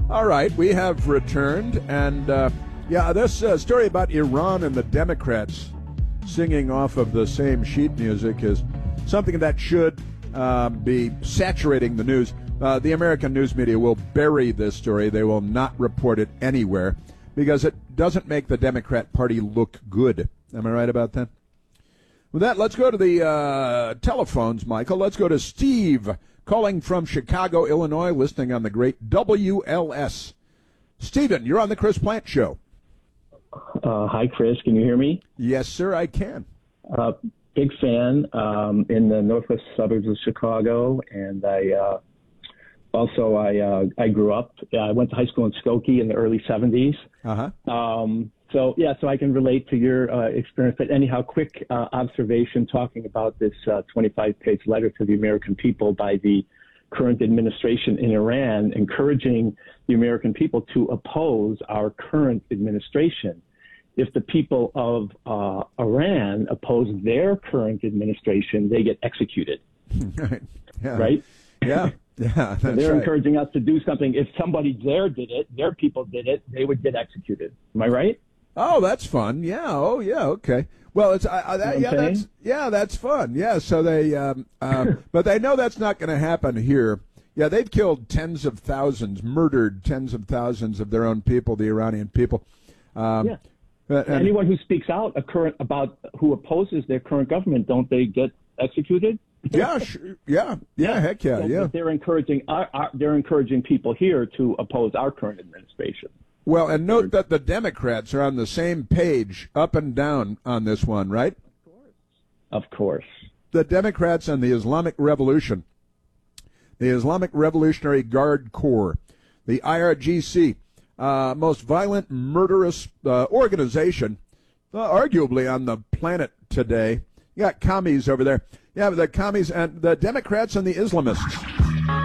All right, we have returned, and this story about Iran and the Democrats singing off of the same sheet music is something that should be saturating the news. The American news media will bury this story. They will not report it anywhere because it doesn't make the Democrat Party look good. Am I right about that? With that, let's go to the telephones, Michael. Let's go to Steve, calling from Chicago, Illinois, listening on the great WLS. Stephen, you're on the Chris Plante Show. Hi, Chris. Can you hear me? Yes, sir, I can. Big fan in the northwest suburbs of Chicago, and I grew up. I went to high school in Skokie in the early 70s. So I can relate to your experience. But anyhow, quick observation talking about this 25-page letter to the American people by the current administration in Iran, encouraging the American people to oppose our current administration. If the people of Iran oppose their current administration, they get executed. Right? Yeah. Right? Yeah. Yeah, so they're encouraging us to do something. If somebody there did it, their people did it, they would get executed. Am I right? Oh, that's fun. Yeah. Oh, yeah. Okay. Well, it's that's fun. Yeah. So they, but they know that's not going to happen here. Yeah, they've killed tens of thousands, murdered tens of thousands of their own people, the Iranian people. Anyone who speaks out about who opposes their current government, don't they get executed? Yeah, sure. Yeah. Heck yeah, so yeah. They're encouraging people here to oppose our current administration. Well, and note that the Democrats are on the same page, up and down, on this one, right? Of course. The Democrats and the Islamic Revolution, the Islamic Revolutionary Guard Corps, the IRGC, most violent, murderous organization, arguably on the planet today. You got commies over there. Yeah, the commies and the Democrats and the Islamists.